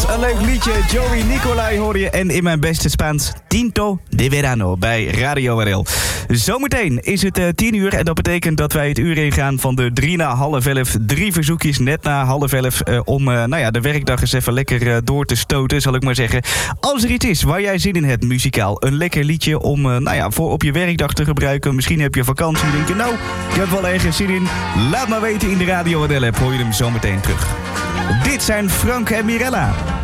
Een leuk liedje. Joey Nicolai hoor je. En in mijn beste Spaans, Tinto de Verano bij Radio RL. Zometeen is het 10 uur. En dat betekent dat wij het uur ingaan van de 3 na half 11. 3 verzoekjes net na half 11. Om de werkdag eens even lekker door te stoten, zal ik maar zeggen. Als er iets is waar jij zin in hebt, muzikaal. Een lekker liedje om voor op je werkdag te gebruiken. Misschien heb je vakantie en denk je, nou, ik heb wel ergens zin in. Laat maar weten in de Radio RL app. Hoor je hem zometeen terug. Dit zijn Frank en Mirella.